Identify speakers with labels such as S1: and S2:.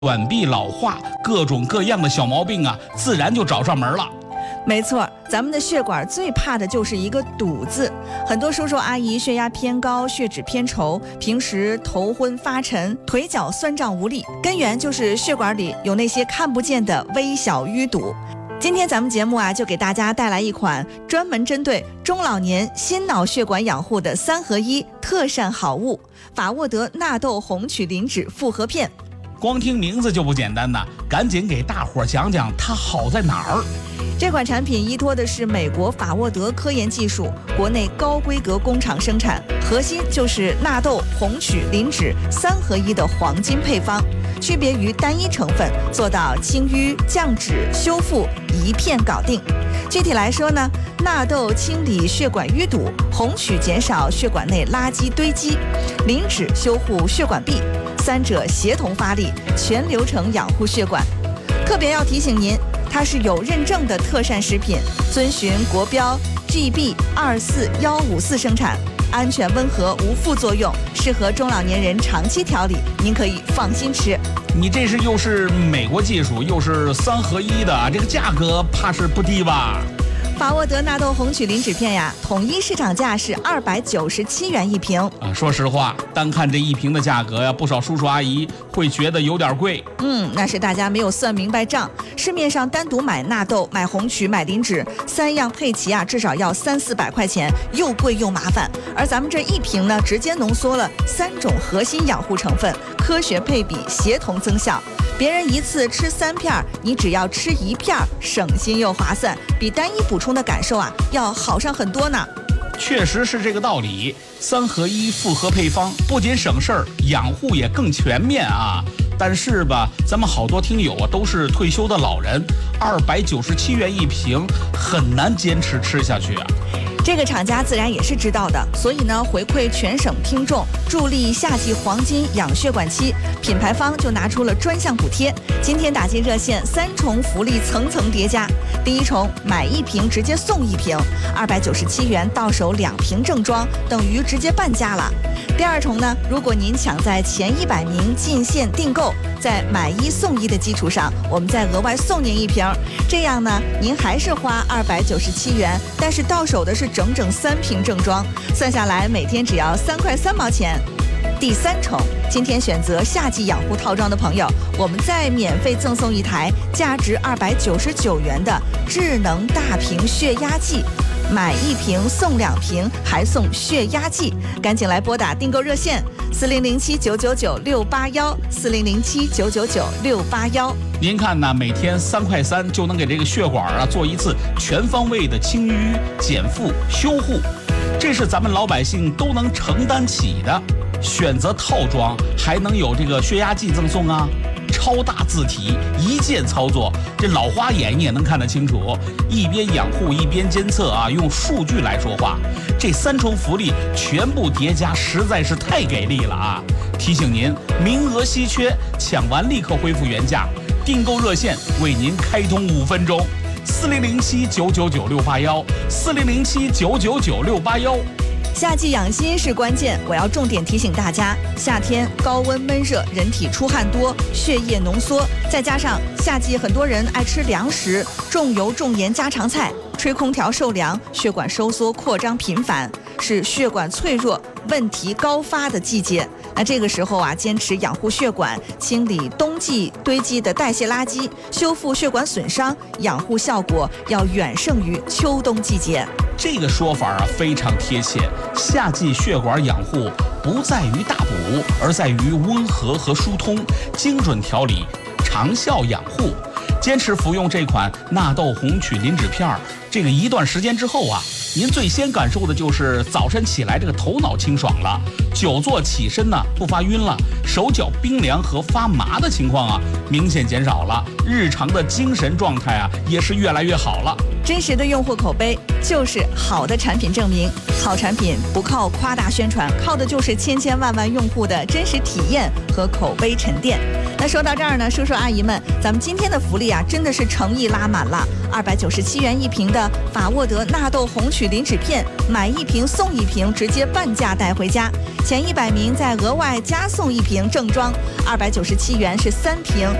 S1: 短臂老化，各种各样的小毛病啊，自然就找上门了。
S2: 没错，咱们的血管最怕的就是一个堵字。很多叔叔阿姨血压偏高，血脂偏稠，平时头昏发沉，腿脚酸胀无力，根源就是血管里有那些看不见的微小淤堵。今天咱们节目啊，就给大家带来一款专门针对中老年心脑血管养护的3合1特膳好物——法沃德纳豆红曲磷脂复合片。
S1: 光听名字就不简单呐，赶紧给大伙儿讲讲它好在哪儿。
S2: 这款产品依托的是美国法沃德科研技术，国内高规格工厂生产，核心就是纳豆、红曲、磷脂3合1的黄金配方，区别于单一成分，做到清淤、降脂、修复一片搞定。具体来说呢，纳豆清理血管淤堵，红曲减少血管内垃圾堆积，磷脂修护血管壁，三者协同发力，全流程养护血管。特别要提醒您，它是有认证的特膳食品，遵循国标 GB24154生产，安全温和无副作用，适合中老年人长期调理，您可以放心吃。
S1: 你这是又是美国技术，又是3合1的，这个价格怕是不低吧？
S2: 法沃德纳豆红曲磷脂片呀，统一市场价是297元一瓶。
S1: 说实话，单看这一瓶的价格呀，不少叔叔阿姨会觉得有点贵。
S2: 那是大家没有算明白账。市面上单独买纳豆、买红曲、买磷脂3样配齐啊，至少要300-400块钱，又贵又麻烦。而咱们这一瓶呢，直接浓缩了3种核心养护成分，科学配比，协同增效。别人一次吃3片，你只要吃1片，省心又划算，比单一补充的感受啊要好上很多呢。
S1: 确实是这个道理，3合1复合配方不仅省事儿，养护也更全面啊。但是吧，咱们好多听友啊都是退休的老人，297元一瓶，很难坚持吃下去啊。
S2: 这个厂家自然也是知道的，所以呢，回馈全省听众，助力夏季黄金养血管期，品牌方就拿出了专项补贴。今天打进热线，3重福利层层叠加。第一重，买1瓶直接送1瓶，297元到手2瓶正装，等于直接半价了。第二重呢，如果您抢在前100名进线订购，在买1送1的基础上，我们再额外送您1瓶，这样呢，您还是花297元，但是到手的是整整3瓶正装，算下来每天只要3块3毛钱。第三重，今天选择夏季养护套装的朋友，我们再免费赠送1台价值299元的智能大屏血压计，买1瓶送2瓶，还送血压计。赶紧来拨打订购热线4007-999-681，4007-999-681。
S1: 您看呢，每天3块3就能给这个血管啊做一次全方位的清淤、减负、修护，这是咱们老百姓都能承担起的。选择套装还能有这个血压计赠送啊，超大字体，一键操作，这老花眼你也能看得清楚，一边养护一边监测啊，用数据来说话。这3重福利全部叠加，实在是太给力了啊！提醒您，名额稀缺，抢完立刻恢复原价。订购热线为您开通5分钟，4007-999-681，4007-999-681。
S2: 夏季养心是关键，我要重点提醒大家，夏天高温闷热，人体出汗多，血液浓缩，再加上夏季很多人爱吃凉食，重油重盐家常菜，吹空调受凉，血管收缩扩张频繁，是血管脆弱问题高发的季节。那这个时候啊，坚持养护血管，清理冬季堆积的代谢垃圾，修复血管损伤，养护效果要远胜于秋冬季节。
S1: 这个说法啊非常贴切，夏季血管养护不在于大补，而在于温和和疏通，精准调理，长效养护。坚持服用这款纳豆红曲磷脂片，这个一段时间之后啊，您最先感受的就是早晨起来这个头脑清爽了，久坐起身呢不发晕了，手脚冰凉和发麻的情况啊明显减少了，日常的精神状态啊也是越来越好了。
S2: 真实的用户口碑就是好的产品证明，好产品不靠夸大宣传，靠的就是千万万用户的真实体验和口碑沉淀。 那说到这儿呢，叔叔阿姨们，咱们今天的福利啊，真的是诚意拉满了，297元一瓶的法沃德纳豆红曲磷脂片，买1瓶送1瓶，直接半价带回家。前100名再额外加送1瓶正装，297元是3瓶。